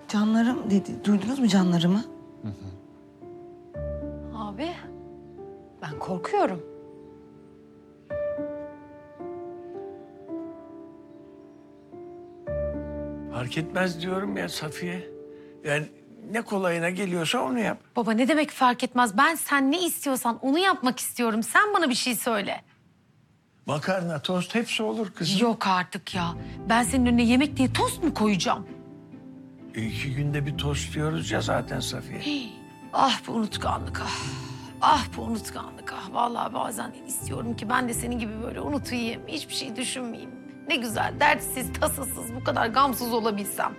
Canlarım dedi. Duydunuz mu canlarımı? Abi, ben korkuyorum. Fark etmez diyorum ya Safiye. Yani ne kolayına geliyorsa onu yap. Baba ne demek fark etmez? Ben sen ne istiyorsan onu yapmak istiyorum. Sen bana bir şey söyle. Makarna, tost hepsi olur kızım. Yok artık ya. Ben senin önüne yemek diye tost mu koyacağım? 2 günde bir tost diyoruz ya zaten Safiye. Ah bu unutkanlık ah. Ah bu unutkanlık ah. Vallahi bazen istiyorum ki ben de senin gibi böyle unutayım. Hiçbir şey düşünmeyeyim. Ne güzel dertsiz, tasasız, bu kadar gamsız olabilsem.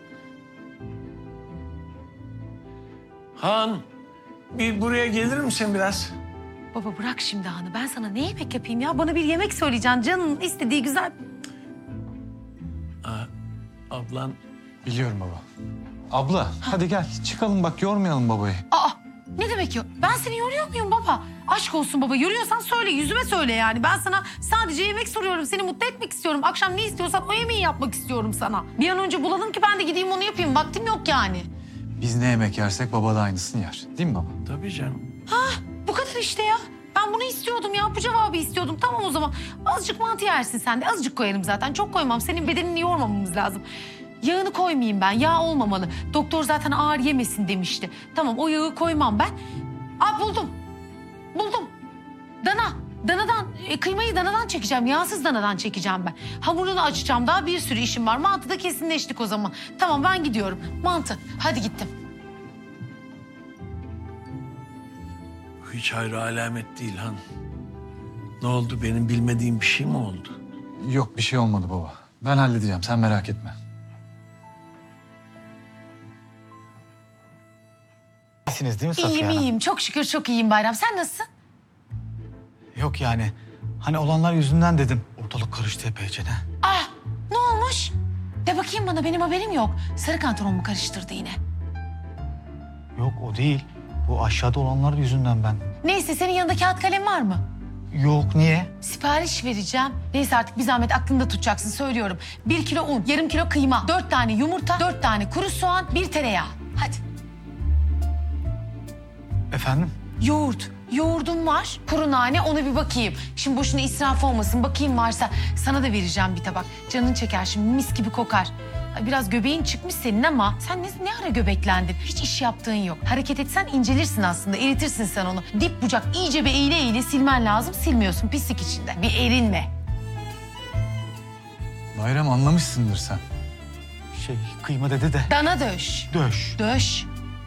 Han, bir buraya gelir misin biraz? Baba bırak şimdi Hanı. Ben sana ne yemek yapayım ya? Bana bir yemek söyleyeceksin. Canın istediği güzel... Ablan Biliyorum baba. Abla hadi gel çıkalım bak yormayalım babayı. Aa ne demek yok? Ben seni yoruyor muyum baba? Aşk olsun baba. Yoruyorsan söyle, yüzüme söyle yani. Ben sana sadece yemek soruyorum. Seni mutlu etmek istiyorum. Akşam ne istiyorsan o yemeği yapmak istiyorum sana. Bir an önce bulalım ki ben de gideyim onu yapayım. Vaktim yok yani. Biz ne yemek yersek baba da aynısını yer. Değil mi baba? tabii canım. Bu kadar işte ya. Ben bunu istiyordum ya. Bu cevabı istiyordum. Tamam o zaman. Azıcık mantı yersin sen de. Azıcık koyarım zaten. Çok koymam. Senin bedenini yormamamız lazım. Yağını koymayayım ben. Yağ olmamalı. Doktor zaten ağır yemesin demişti. Tamam o yağı koymam ben. Aa buldum. Buldum. Dana. Danadan, kıymayı danadan çekeceğim. Yağsız danadan çekeceğim ben. Hamurunu açacağım. Daha bir sürü işim var. Mantıda kesinleştik o zaman. Tamam ben gidiyorum. Mantı. Hadi gittim. Hiç hayra alamet değil Han. Ne oldu, benim bilmediğim bir şey mi oldu? Yok bir şey olmadı baba. Ben halledeceğim sen merak etme. İyisiniz değil mi Safiye İyiyim Hanım? iyiyim. Çok şükür çok iyiyim Bayram. Sen nasılsın? Yok yani. Hani olanlar yüzünden dedim. Ortalık karıştı epeyce de. Ah ne olmuş? De bakayım bana benim haberim yok. Sarı kantaron mu karıştırdı yine? Yok o değil. Bu aşağıda olanlar yüzünden ben. Neyse senin yanında kağıt kalem var mı? Yok niye? Sipariş vereceğim. Neyse artık bir zahmet aklında tutacaksın söylüyorum. 1 kilo un, yarım kilo kıyma, 4 tane yumurta, 4 tane kuru soğan, 1 tereyağı. Hadi. Efendim? Yoğurt. Yoğurdum var. Kuru nane ona bir bakayım. Şimdi boşuna israf olmasın. Bakayım varsa sana da vereceğim bir tabak. Canın çeker şimdi mis gibi kokar. Ay, biraz göbeğin çıkmış senin ama sen ne ara göbeklendin? Hiç iş yaptığın yok. Hareket etsen incelirsin aslında. Eritirsin sen onu. Dip bucak iyice bir eğile eğile silmen lazım. Silmiyorsun pislik içinde. Bir erinme. Bayram anlamışsındır sen. Kıyma dedi de. Dana döş. Döş. Döş.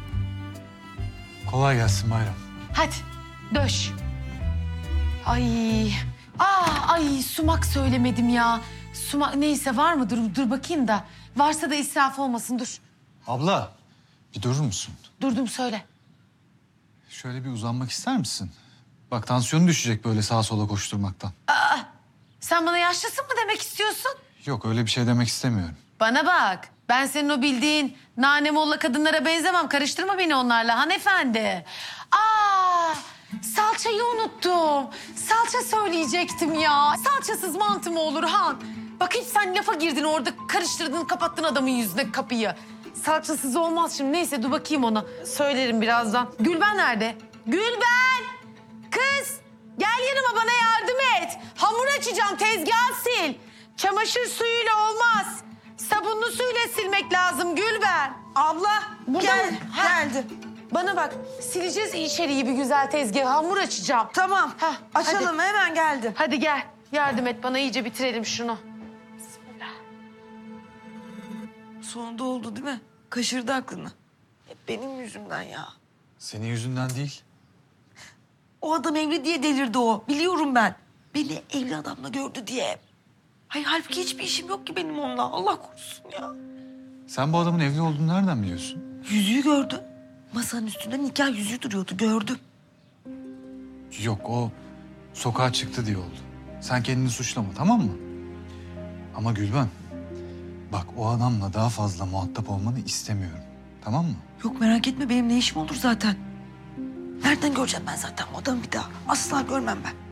Kolay gelsin Bayram. Hadi döş. Ay. Ay sumak söylemedim ya. Sumak neyse var mı? Dur bakayım da. Varsa da israf olmasın dur. Abla bir durur musun? Durdum söyle. Şöyle bir uzanmak ister misin? Bak tansiyonu düşecek böyle sağa sola koşturmaktan. Sen bana yaşlısın mı demek istiyorsun? Yok öyle bir şey demek istemiyorum. Bana bak. Ben senin o bildiğin nane molla kadınlara benzemem. Karıştırma beni onlarla hanımefendi. Salçayı unuttum. Salça söyleyecektim ya. Salçasız mantı mı olur Han? Bak hiç sen lafa girdin orada karıştırdın kapattın adamın yüzüne kapıyı. Salçasız olmaz şimdi. Neyse dur bakayım ona. Söylerim birazdan. Gülben nerede? Gülben! Kız! Gel yanıma bana yardım et. Hamur açacağım tezgahı sil. Çamaşır suyuyla olmaz. Sabunlu suyla silmek lazım Gülben. Abla Burada gel, mı? Ha. geldi. Bana bak sileceğiz içeriği bir güzel tezgahı. Hamur açacağım. Tamam. Hah, Açalım hemen geldim. Hadi gel. Yardım et bana iyice bitirelim şunu. Bismillah. Sonunda oldu değil mi? Kaçırdı aklını. Hep benim yüzümden ya. Senin yüzünden değil. O adam evli diye delirdi o. Biliyorum ben. Beni evli adamla gördü diye. Hayır halbuki hiçbir işim yok ki benim onunla. Allah korusun ya. Sen bu adamın evli olduğunu nereden biliyorsun? Yüzüğü gördüm. Masanın üstünde nikah yüzüğü duruyordu. Gördüm. Yok o sokağa çıktı diye oldu. Sen kendini suçlama tamam mı? Ama Gülben bak o adamla daha fazla muhatap olmanı istemiyorum. Tamam mı? Yok merak etme benim ne işim olur zaten. Nereden göreceğim ben zaten o adamı bir daha? Asla görmem ben.